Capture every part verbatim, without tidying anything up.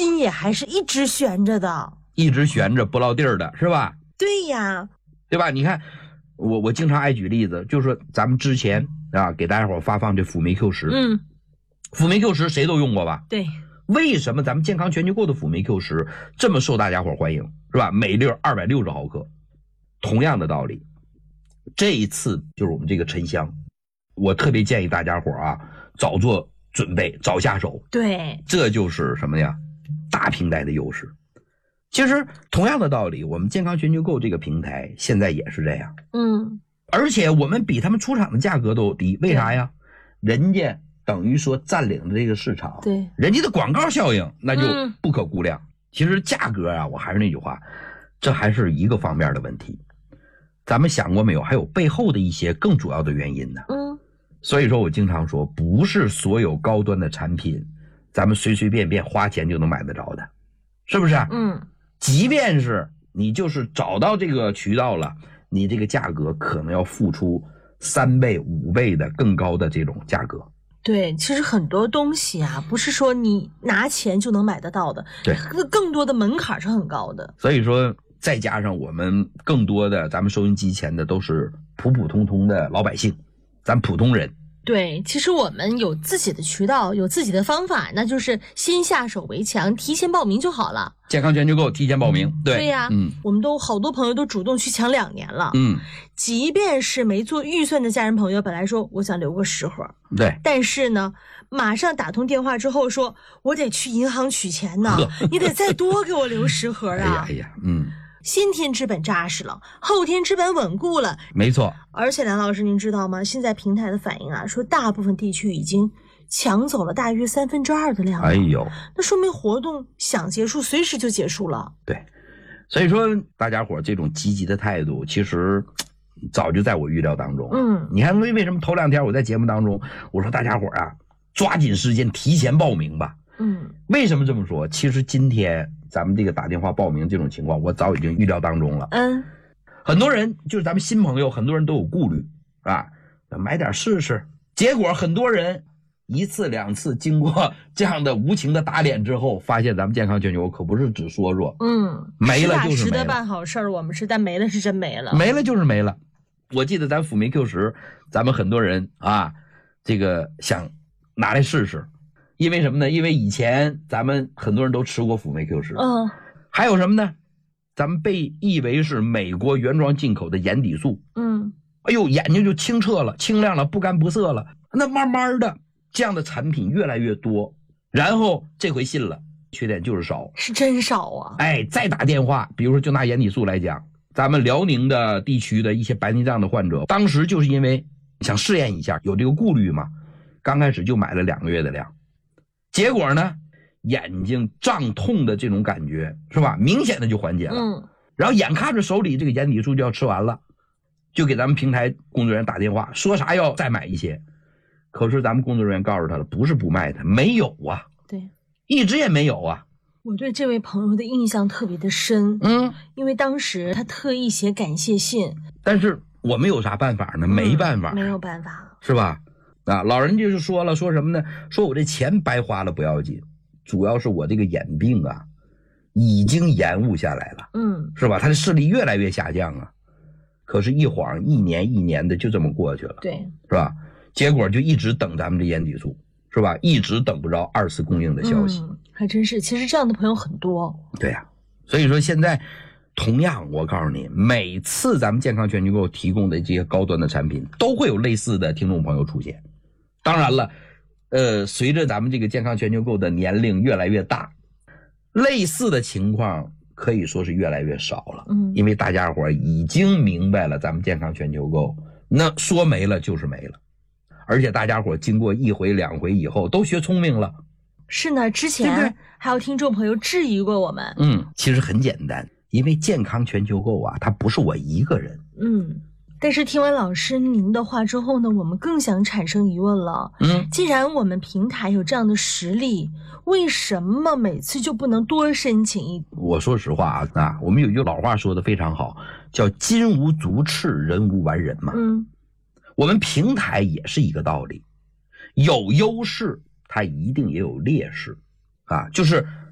心也还是一直悬着的， 一直悬着不落地儿的，是吧？ 对呀， 对吧？你看，我我经常爱举例子，就是说咱们之前啊给大家伙发放这辅酶 Q 十， 嗯， 辅酶 Q 十谁都用过吧？ 对。 为什么咱们健康全球购的辅酶 Q 十这么受大家伙欢迎，是吧？每粒二百六十毫克，同样的道理，这一次就是我们这个沉香，我特别建议大家伙啊早做准备，早下手。 对， 这就是什么呀？大平台的优势。其实同样的道理，我们健康全球购这个平台现在也是这样， 嗯， 而且我们比他们出厂的价格都低，为啥呀？人家等于说占领了这个市场， 对， 人家的广告效应那就不可估量。嗯、其实价格啊，我还是那句话，这还是一个方面的问题。咱们想过没有？还有背后的一些更主要的原因呢。 嗯， 所以说我经常说，不是所有高端的产品，咱们随随便便花钱就能买得着的，是不是？ 嗯， 即便是你就是找到这个渠道了，你这个价格可能要付出三倍、五倍的更高的这种价格。 对，其实很多东西啊，不是说你拿钱就能买得到的， 对， 更多的门槛是很高的。 所以说，再加上我们更多的咱们收音机前的都是普普通通的老百姓，咱普通人。 对，其实我们有自己的渠道，有自己的方法，那就是先下手为强，提前报名就好了。 健康全球购提前报名，对对呀、啊， 嗯， 我们都好多朋友都主动去抢两年了， 嗯， 即便是没做预算的家人朋友，本来说我想留个十盒， 对， 但是呢，马上打通电话之后说，我得去银行取钱呢，你得再多给我留十盒啊！ 哎呀哎呀，嗯。 先天之本扎实了，后天之本稳固了， 没错。 而且梁老师您知道吗？现在平台的反应啊，说大部分地区已经抢走了大约三分之二的量了。 哎呦， 那说明活动想结束随时就结束了。 对，所以说大家伙这种积极的态度其实早就在我预料当中。 嗯， 你看为什么头两天我在节目当中我说大家伙啊抓紧时间提前报名吧。 嗯，为什么这么说？其实今天咱们这个打电话报名这种情况，我早已经预料当中了。 嗯， 很多人就是咱们新朋友，很多人都有顾虑啊，买点试试。结果很多人一次两次经过这样的无情的打脸之后，发现咱们健康全球可不是只说说， 嗯， 没了就是没了。 实打实的办好事儿，我们是，但没了是真没了， 没了就是没了。我记得咱辅酶 Q 十，咱们很多人啊，这个想拿来试试。因为什么呢？因为以前咱们很多人都吃过辅酶 Q 十， 嗯， 还有什么呢？咱们被以为是美国原装进口的眼底素， 嗯， 哎呦，眼睛就清澈了、清亮了、不干不涩了。那慢慢的，这样的产品越来越多，然后这回信了，缺点就是少， 是真少啊！ 哎，再打电话，比如说就拿眼底素来讲，咱们辽宁的地区的一些白内障的患者，当时就是因为想试验一下，有这个顾虑嘛，刚开始就买了两个月的量。结果呢，眼睛胀痛的这种感觉是吧，明显的就缓解了。 嗯， 然后眼看着手里这个眼底素就要吃完了，就给咱们平台工作人员打电话，说啥要再买一些。可是咱们工作人员告诉他了，不是不卖他，没有啊， 对， 一直也没有啊。 我对这位朋友的印象特别的深， 嗯， 因为当时他特意写感谢信， 但是我们有啥办法呢？没办法、 嗯，没有办法， 是吧？啊，老人就是说了，说什么呢？说我这钱白花了不要紧，主要是我这个眼病啊，已经延误下来了， 嗯， 是吧？他的视力越来越下降啊。可是，一晃一年一年的就这么过去了， 对， 是吧？结果就一直等咱们这眼底素，是吧？一直等不着二次供应的消息， 嗯、还真是。其实这样的朋友很多， 对呀、啊。所以说现在。同样我告诉你，每次咱们健康全球购提供的这些高端的产品都会有类似的听众朋友出现。当然了，呃，随着咱们这个健康全球购的年龄越来越大，类似的情况可以说是越来越少了。 嗯， 因为大家伙已经明白了咱们健康全球购，那说没了就是没了。而且大家伙经过一回两回以后都学聪明了。 是呢，之前对对还有听众朋友质疑过我们。 嗯，其实很简单。因为健康全球购啊，它不是我一个人。 嗯，但是听完老师您的话之后呢，我们更想产生疑问了。 嗯， 既然我们平台有这样的实力，为什么每次就不能多申请一？ 我说实话啊，啊，我们有一句老话说的非常好，叫金无足赤，人无完人嘛。 嗯， 我们平台也是一个道理，有优势它一定也有劣势啊，就是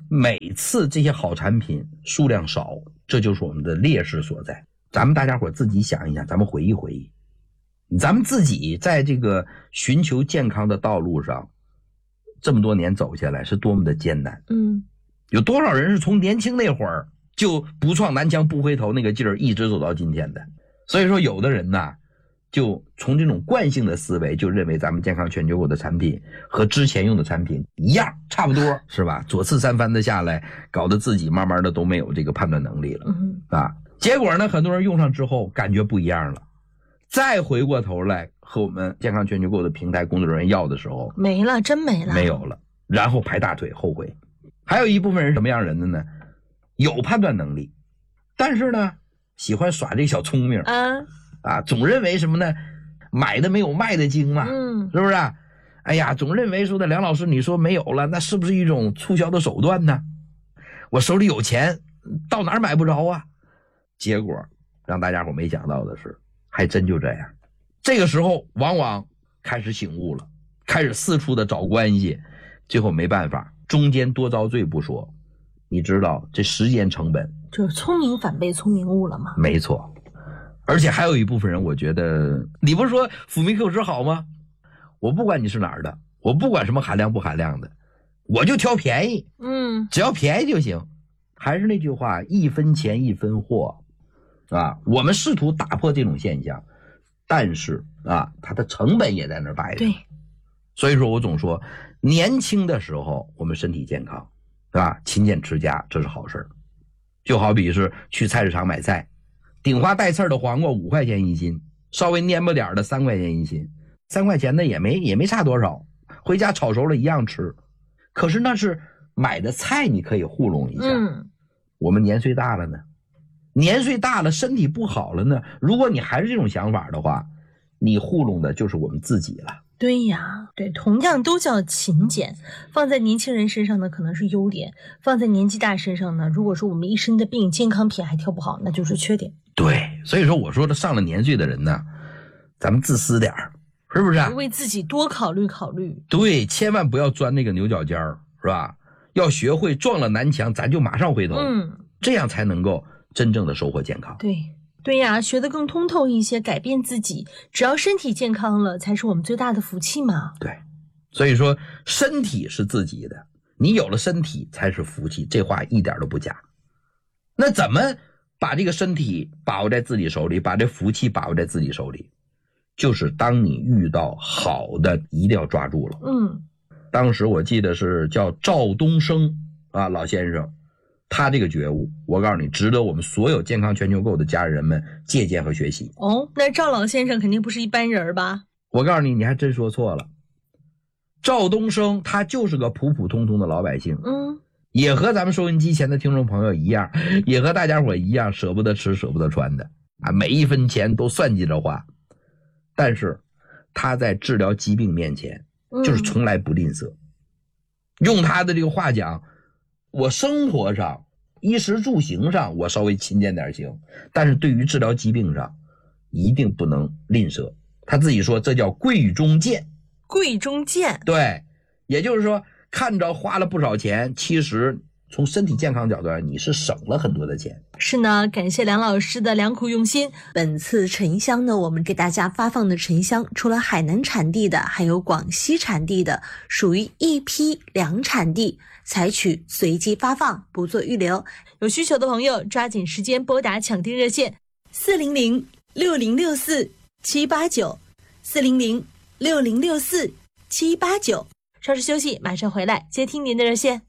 每次这些好产品数量少，这就是我们的劣势所在。咱们大家伙自己想一想，咱们回忆回忆，咱们自己在这个寻求健康的道路上这么多年走下来是多么的艰难。 嗯， 有多少人是从年轻那会儿就不撞南墙不回头那个劲儿一直走到今天的。所以说有的人呢，就从这种惯性的思维就认为咱们健康全球购的产品和之前用的产品一样差不多，是吧？左次三番的下来，搞得自己慢慢的都没有这个判断能力了。 嗯啊，结果呢，很多人用上之后感觉不一样了，再回过头来和我们健康全球购的平台工作人员要的时候， 没了，真没了， 没有了，然后拍大腿后悔。还有一部分人什么样人的呢？有判断能力，但是呢喜欢耍这个小聪明啊啊，总认为什么呢？买的没有卖的精嘛， 嗯， 是不是啊？哎呀，总认为说的梁老师你说没有了，那是不是一种促销的手段呢？我手里有钱，到哪儿买不着啊？结果让大家伙没想到的是，还真就这样。这个时候往往开始醒悟了，开始四处的找关系，最后没办法，中间多遭罪不说，你知道这时间成本， 就是聪明反被聪明误了吗？ 没错。而且还有一部分人，我觉得你不是说辅酶 Q 十好吗？我不管你是哪儿的，我不管什么含量不含量的，我就挑便宜， 嗯， 只要便宜就行。还是那句话，一分钱一分货啊，我们试图打破这种现象，但是啊，它的成本也在那儿摆着。 对， 所以说我总说，年轻的时候我们身体健康，对吧？勤俭持家，这是好事。就好比是去菜市场买菜，顶花带刺的黄瓜五块钱一斤，稍微蔫巴点的三块钱一斤，三块钱的也没也没差多少，回家炒熟了一样吃。可是那是买的菜，你可以糊弄一下。 嗯， 我们年岁大了呢，年岁大了，身体不好了呢，如果你还是这种想法的话，你糊弄的就是我们自己了。 对呀，对，同样都叫勤俭，放在年轻人身上呢可能是优点，放在年纪大身上呢，如果说我们一身的病，健康品还挑不好，那就是缺点。 对，所以说我说的上了年岁的人呢，咱们自私点儿，是不是啊？ 为自己多考虑考虑。 对，千万不要钻那个牛角尖儿，是吧？要学会撞了南墙咱就马上回头， 嗯， 这样才能够真正的收获健康。 对对呀，学得更通透一些，改变自己，只要身体健康了才是我们最大的福气嘛。 对，所以说身体是自己的，你有了身体才是福气，这话一点都不假。那怎么把这个身体把握在自己手里，把这福气把握在自己手里？就是当你遇到好的一定要抓住了。 嗯， 当时我记得是叫赵东升啊，老先生，他这个觉悟，我告诉你，值得我们所有健康全球购的家人们借鉴和学习。 哦，那赵老先生肯定不是一般人吧？ 我告诉你，你还真说错了。赵东升他就是个普普通通的老百姓， 嗯， 也和咱们收音机前的听众朋友一样，也和大家伙一样，舍不得吃舍不得穿的啊，每一分钱都算计着花。但是他在治疗疾病面前就是从来不吝啬。嗯，用他的这个话讲，我生活上衣食住行上我稍微勤俭点行，但是对于治疗疾病上一定不能吝啬。他自己说这叫贵中贱。 贵中贱。 对，也就是说看着花了不少钱，其实从身体健康角度上你是省了很多的钱。 是呢，感谢梁老师的良苦用心。 本次沉香呢，我们给大家发放的沉香，除了海南产地的，还有广西产地的，属于一批两产地，采取随机发放，不做预留。 有需求的朋友抓紧时间拨打抢订热线四零零六零六四七八九四零零六零六四七八九。稍事休息，马上回来接听您的热线。